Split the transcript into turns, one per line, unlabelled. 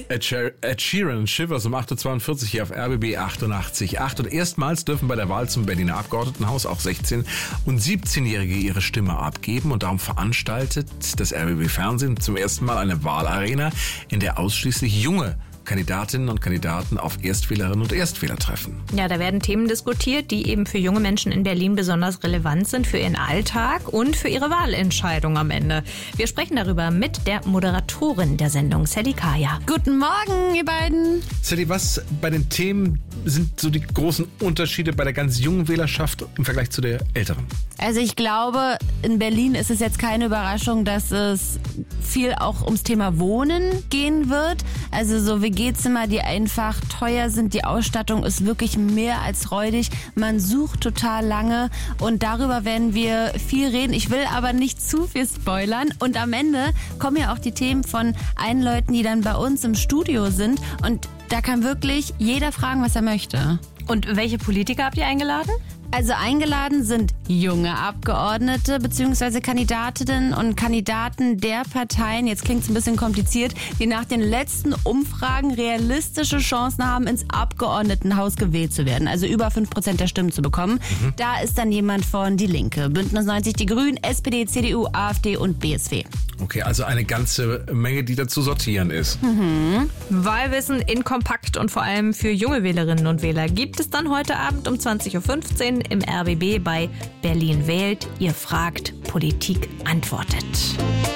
Ed Sheeran, Shivers um 8.42 Uhr hier auf RBB 88.8. Und erstmals dürfen bei der Wahl zum Berliner Abgeordnetenhaus auch 16- und 17-Jährige ihre Stimme abgeben. Und darum veranstaltet das RBB Fernsehen zum ersten Mal eine Wahlarena, in der ausschließlich junge Kandidatinnen und Kandidaten auf Erstwählerinnen und Erstwähler treffen.
Ja, da werden Themen diskutiert, die eben für junge Menschen in Berlin besonders relevant sind für ihren Alltag und für ihre Wahlentscheidung am Ende. Wir sprechen darüber mit der Moderatorin der Sendung, Sally Kaya.
Guten Morgen, ihr beiden.
Sally, was bei den Themen sind so die großen Unterschiede bei der ganz jungen Wählerschaft im Vergleich zu der älteren?
Also ich glaube, in Berlin ist es jetzt keine Überraschung, dass es viel auch ums Thema Wohnen gehen wird. Also so WG-Zimmer, die einfach teuer sind. Die Ausstattung ist wirklich mehr als räudig. Man sucht total lange und darüber werden wir viel reden. Ich will aber nicht zu viel spoilern. Und am Ende kommen ja auch die Themen von allen Leuten, die dann bei uns im Studio sind. Und da kann wirklich jeder fragen, was er möchte.
Und welche Politiker habt ihr eingeladen?
Also eingeladen sind junge Abgeordnete bzw. Kandidatinnen und Kandidaten der Parteien, jetzt klingt es ein bisschen kompliziert, die nach den letzten Umfragen realistische Chancen haben, ins Abgeordnetenhaus gewählt zu werden. Also über 5% der Stimmen zu bekommen. Da ist dann jemand von Die Linke, Bündnis 90, die Grünen, SPD, CDU, AfD und BSW.
Okay, also eine ganze Menge, die da zu sortieren ist.
Wahlwissen in kompakt und vor allem für junge Wählerinnen und Wähler gibt es dann heute Abend um 20.15 Uhr im RBB bei Berlin wählt. Ihr fragt, Politik antwortet.